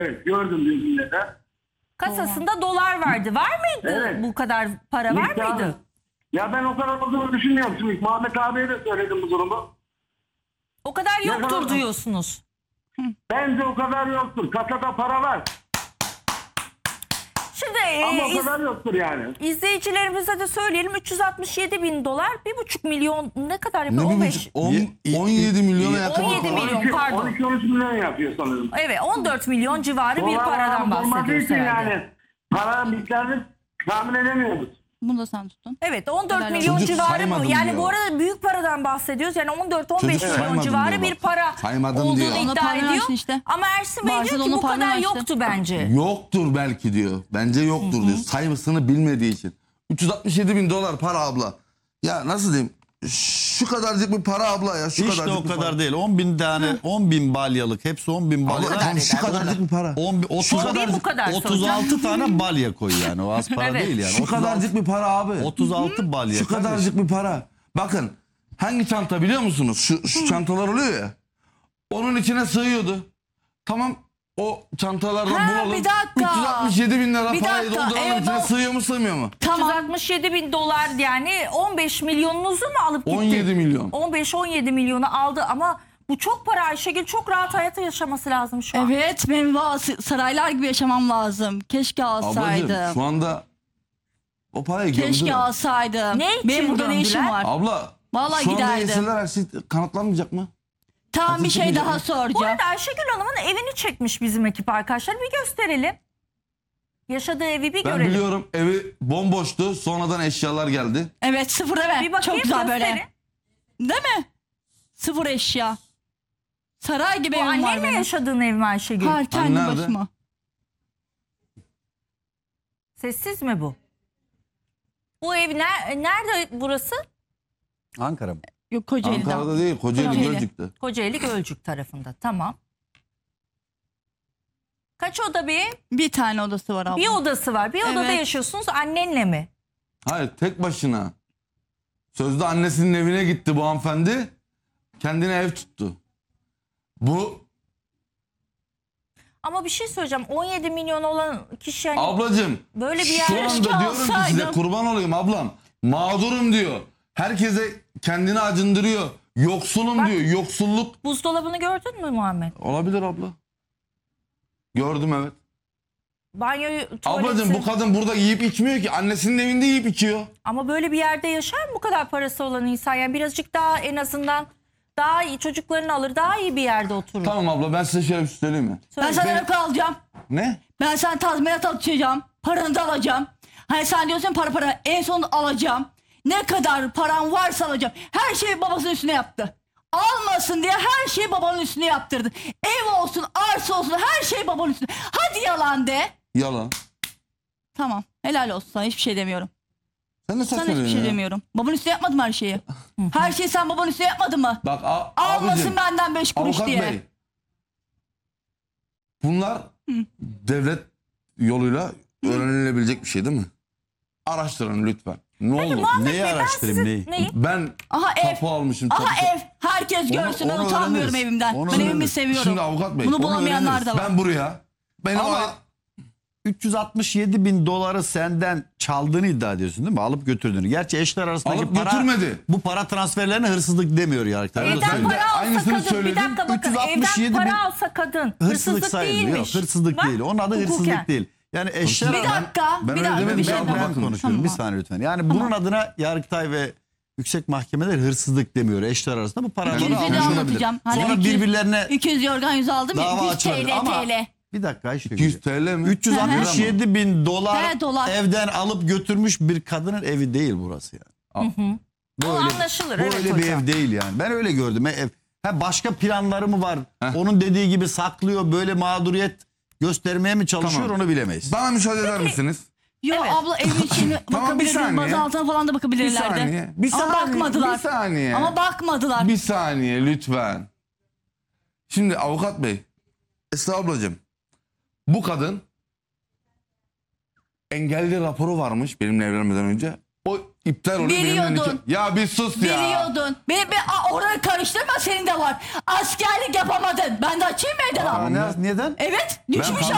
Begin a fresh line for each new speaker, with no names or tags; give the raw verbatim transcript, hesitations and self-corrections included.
Evet, gördüm bizimle de.
Kasasında dolar vardı. Var mıydı
Evet.
bu kadar para var
Miktarı-
mıydı?
Ya ben o kadar olduğunu düşünmüyorum şimdi. Muhammed abiye de söyledim bu durumu.
O kadar
Ne
yoktur
kadar-
diyorsunuz.
Bence o kadar yoktur. Kasada para var.
Şimdi
Ama
e,
o
iz-
kadar yoktur yani.
izleyicilerimize de söyleyelim, üç yüz altmış yedi bin dolar, bir buçuk milyon ne kadar yapıyor?
Ne
on
bir
beş.
buçuk? On-
Ye-
on yedi milyona
ye-
yakın.
on yedi milyon.
on iki
pardon.
on iki on üç milyon yapıyor sanırım.
Evet, on dört milyon civarı bir
Dolar
paradan
ağırlık olmadığı
bahsediyoruz
için
herhalde.
yani. Para miktarını tahmin edemiyoruz.
Bunu da sen tutun.
Evet, on dört
Helal
milyon
olsun. Çocuk
civarı bu.
saymadım
Yani
diyor.
bu arada büyük paradan bahsediyoruz. Yani on dört on beş
Çocuk
milyon
saymadım
civarı
diyor
bir
bak.
para
Saymadım
olduğunu
diyor.
Ona
iddia
para
ediyor.
versin işte.
Ama Ersin Bey
Varsa
diyor
da
ki
ona
bu
para
kadar
versin.
yoktu bence.
Yoktur belki diyor. Bence yoktur diyor. Sayısını bilmediği için. üç yüz altmış yedi bin dolar para abla. Ya nasıl diyeyim? Şu kadarcık bir para abla ya. Şu
Hiç de
kadarcık
o
bir
kadar
para.
değil. on bin tane, on bin balyalık. Hepsi on bin
Abla,
balyalık.
tamam, şu kadarcık bir para.
on bin, otuz,
Şu kadar- bu kadar
otuz altı tane balya koy yani. O az para
Evet.
değil yani.
Şu kadarcık bir para abi.
otuz altı balya.
Şu
kardeşim.
kadarcık bir para. Bakın hangi çanta biliyor musunuz? Şu, şu çantalar oluyor ya. Onun içine sığıyordu. Tamam o çantalardan
Ha,
bulalım.
bir dakika.
üç yüz altmış yedi bin lira
Bir
parayı
dakika,
dolduralım
evet,
içine
o-
sığıyor mu sığmıyor mu?
üç yüz altmış yedi bin dolar yani on beş milyonunuzu mu alıp gitti?
on yedi milyon.
on beş on yedi milyonu aldı ama bu çok para. Ayşegül çok rahat hayatı yaşaması lazım şu an.
Evet, benim va- saraylar gibi yaşamam lazım. Keşke alsaydım.
Ablacığım şu anda o parayı
Keşke
gömdüler.
alsaydım.
Ne için
Benim burada ne işim
gömdüler?
var?
Abla
Vallahi
şu anda
giderdim.
yeseler her şey kanıtlanmayacak mı?
Tamam, bir
Hadi
şey
çıkmayacak
daha
mı?
Bu
soracağım.
arada Ayşegül Hanım'ın evini çekmiş bizim ekip arkadaşlar. Bir gösterelim. Yaşadığı evi bir
Ben
görelim.
biliyorum evi bomboştu. Sonradan eşyalar geldi.
Evet, sıfıra ver.
Bir bakayım,
Çok güzel
gösterin.
böyle. Değil mi? Sıfır eşya. Saray gibi
Bu
evim var
annenle
benim.
yaşadığın ev mi Ayşegül?
Hayır, kendi
nerede?
başıma.
Sessiz mi bu? Bu ev ner nerede burası?
Ankara mı?
Yok, Kocaeli'de.
Ankara'da değil Kocaeli
Kocaeli.
Gölcük'te.
Kocaeli Gölcük tarafında. Tamam. Kaç oda bir ev?
Bir tane odası var abla.
Bir odası var. Bir odada
Evet.
yaşıyorsunuz annenle mi?
Hayır tek başına. Sözde annesinin evine gitti bu hanımefendi. Kendine ev tuttu. Bu
Ama bir şey söyleyeceğim. on yedi milyon olan kişi yani
ablacığım
böyle bir
şu
yer.
anda
Keşke
diyorum ki size
alsaydım.
kurban olayım ablam. Mağdurum diyor. Herkese kendini acındırıyor. Yoksulum
Bak.
diyor. Yoksulluk
Buzdolabını gördün mü Muhammed?
olabilir abla. Gördüm evet.
Banyoyu, tuvaleti.
Ablacığım bu kadın burada yiyip içmiyor ki. Annesinin evinde yiyip içiyor.
Ama böyle bir yerde yaşar mı bu kadar parası olan insan? Yani birazcık daha en azından daha iyi çocuklarını alır, daha iyi bir yerde oturur.
Tamam abla ben size şöyle bir şey söyleyeyim mi?
Ben
Söyle.
sana
Ben-
rakı alacağım.
Ne?
Ben sana tazminat atacağım. Paranı da alacağım. Hani sen diyorsun para para. En son alacağım. Ne kadar paran varsa alacağım. Her şeyi babasının üstüne yaptı. Almasın diye her şeyi babanın üstüne yaptırdı. Ev olsun, arsa olsun, her şey babanın üstüne. Hadi yalan de.
Yalan.
Tamam, helal olsun sana, hiçbir şey demiyorum.
Sen ne
Sana hiçbir
saçmalıyorsun
şey
ya?
demiyorum. Babanın üstüne yapmadım her şeyi. Her şeyi sen babanın üstüne yapmadın mı?
Bak a-
Almasın
abicim,
benden beş kuruş
avukat
diye.
bey. Bunlar devlet yoluyla öğrenilebilecek bir şey değil mi? Araştırın lütfen. Ne olur.
Muhammed
Neyi
Bey, ben
araştırayım,
sizin-
neyi?
Neyi?
Ben
Aha ev.
tapu almışım.
Aha
tapu-
ev. Herkes
Onu-
görsün, ben
onu
utanmıyorum
öğreniriz.
evimden.
Onu
Ben evimi
öğreniriz.
seviyorum.
Şimdi avukat bey.
Bunu
onu
bulamayanlar
öğreniriz.
da var.
Ben buraya. Benim
Ama
ay-
üç yüz altmış yedi bin doları senden çaldığını iddia ediyorsun değil mi? Alıp götürdüğünü. Gerçi eşler arasındaki
Alıp
para,
götürmedi.
bu para transferlerine hırsızlık demiyor yargıtay.
Evet,
Evden
ben de
para alsa
aynısını
kadın.
söyledim.
Bir dakika bakın.
üç yüz altmış yedi
Evden
bin
para alsa kadın.
Hırsızlık
Hırsızlık
sayılmıyor.
değilmiş.
Yok, hırsızlık
Bak,
değil. Onun adı
hukuken.
hırsızlık değil. Yani eşler
Bir
arasında-
dakika,
ben
bir
öyle
dakika,
demedim,
bir şey
ben
daha.
ben
Ben konuşuyorum.
Tamam.
Bir saniye lütfen. Yani bunun adına Yargıtay ve yüksek mahkemeler hırsızlık demiyor. Eşler arasında bu paraları
İkinizi de
alınabilir.
anlatacağım. Hani
Sonra
iki yüz
birbirlerine
iki yüz yorgan yüz aldım ya.
dava
yüz
açılabilir.
TL
Ama
TL.
bir dakika Ayşegül.
iki yüz TL mi?
üç yüz altmış yedi bin dolar,
He, dolar.
evden alıp götürmüş bir kadının evi değil burası yani.
O anlaşılır.
Bu
Evet
öyle bir
hocam.
ev değil yani. Ben öyle gördüm. Ev. Ha, başka planları mı var?
Heh.
Onun dediği gibi saklıyor, böyle mağduriyet göstermeye mi çalışıyor
Tamam.
onu bilemeyiz.
Bana müsaade eder misiniz?
Yo
Evet.
abla evin içine
Tamam, bir
bakabilirdiniz.
saniye.
Bazı altına falan da
Bir
bakabilirlerdi.
saniye. Bir
Ama
saniye.
bakmadılar.
Bir saniye.
Ama bakmadılar.
Bir saniye lütfen. Şimdi avukat bey. Esra ablacığım. Bu kadın engelli raporu varmış benimle evlenmeden önce. O iptal oluyor. benimle
Biliyordun.
nikah- Ya bir sus ya.
Biliyordun. Beni, be, aa, orayı karıştırma, senin de var. Askerlik yapamadın. Ben de açayım mı Eden
Aa,
abi?
ne- neden?
Evet. Düşmüş
Ben-